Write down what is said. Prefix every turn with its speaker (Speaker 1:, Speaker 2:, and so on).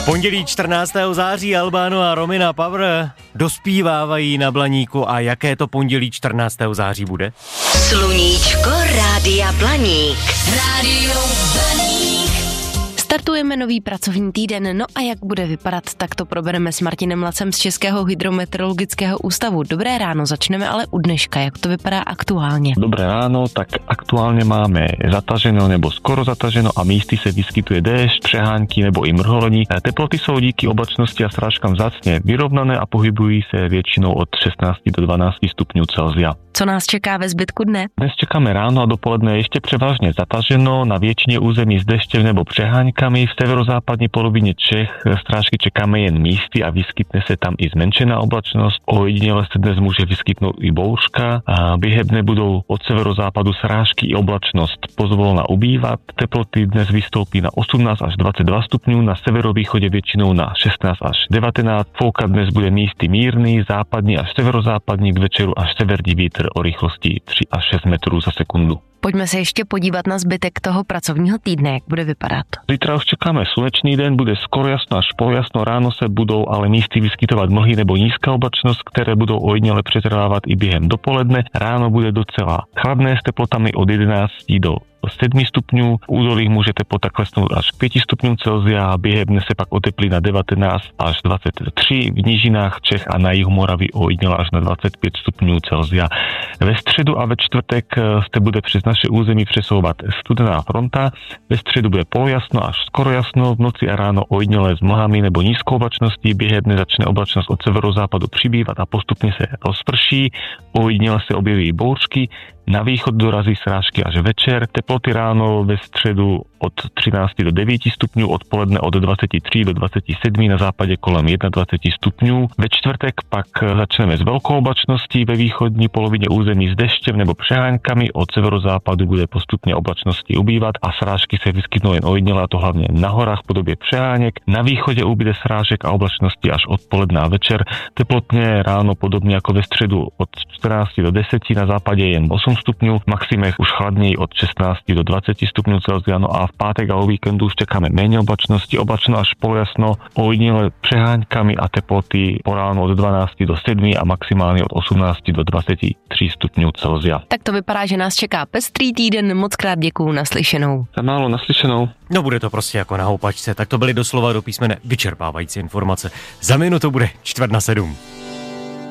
Speaker 1: Pondělí 14. září Albano a Romina Power dospívávají na Blaníku a jaké to pondělí 14. září bude?
Speaker 2: Sluníčko Rádia Blaník. Rádio Blaník.
Speaker 3: Startujeme nový pracovní týden, no a jak bude vypadat, tak to probereme s Martinem Lacem z Českého hydrometeorologického ústavu. Dobré ráno, začneme ale u dneška, jak to vypadá aktuálně.
Speaker 4: Dobré ráno, tak aktuálně máme zataženo nebo skoro zataženo a místy se vyskytuje déšť, přehánky nebo i mrholení. Teploty jsou díky oblačnosti a srážkám vzácně vyrovnané a pohybují se většinou od 16 do 12 stupňů Celsia.
Speaker 3: Co nás čeká ve zbytku dne?
Speaker 4: Dnes čekáme ráno a dopoledne ještě převážně zataženo, na většině území s deštěm nebo přeháňkami. V severozápadní polovině Čech srážky čekáme jen místy a vyskytne se tam i zmenšená oblačnost. Ojediněle se dnes může vyskytnout i bouřka a během dne budou od severozápadu srážky i oblačnost pozvolna ubývat. Teploty dnes vystoupí na 18 až 22 stupňů, na severovýchodě většinou na 16 až 19. Foukat dnes bude místy mírný, západní až severozápadní, k večeru až severní vítr o rychlosti 3 až 6 metrů za sekundu.
Speaker 3: Pojďme se ještě podívat na zbytek toho pracovního týdne, jak bude vypadat.
Speaker 4: Zítra už čekáme slunečný den, bude skoro jasno až polojasno, ráno se budou ale místy vyskytovat mlhy nebo nízká oblačnost, které budou ojediněle přetrvávat i během dopoledne. Ráno bude docela chladné s teplotami od 11 do 7 stupňů, v údolích může teplota klesnout až k 5 stupňům Celsia a během dne se pak oteplí na 19 až 23, v nížinách Čech a na jihu Moravy ojediněle až na 25 stupňů Celsia. Ve středu a ve čtvrtek se bude přes naše území přesouvat studená fronta, ve středu bude polojasno až skoro jasno, v noci a ráno ojediněle s mlhami nebo nízkou oblačností, během dne začne oblačnost od severozápadu přibývat a postupně se rozprší, ojediněle se objeví bouřky, na východ dorazí srážky až večer, teploty ráno ve středu od 13 do 9 stupňů, odpoledne od 23 do 27, na západě kolem 21 stupňů. Ve čtvrtek pak začneme s velkou oblačností ve východní polovině území s deštěm nebo přeháňkami, od severozápadu bude postupně oblačnosti ubývat a srážky se vyskytnou jen ojediněle, a to hlavně na horách v podobě přeháněk. Na východě ubyde srážek a oblačnosti až odpoledne a večer. Teplotně ráno podobně jako ve středu od 14 do 10, na západě jen 8 stupňů, v maximech už chladněji od 16 do 20 stupňů Celsia, no a v pátek a o víkendu už čekáme méně oblačnosti, oblačno až polojasno, ojediněle přeháňkami a teploty po ránu od 12 do 7 a maximálně od 18 do 23 stupňů Celsia.
Speaker 3: Tak to vypadá, že nás čeká pestrý týden, moc krát děkuju, naslyšenou.
Speaker 4: Za málo, naslyšenou.
Speaker 1: No bude to prostě jako na houpačce, tak to byly doslova do písmene vyčerpávající informace. Za minutu bude 6:45.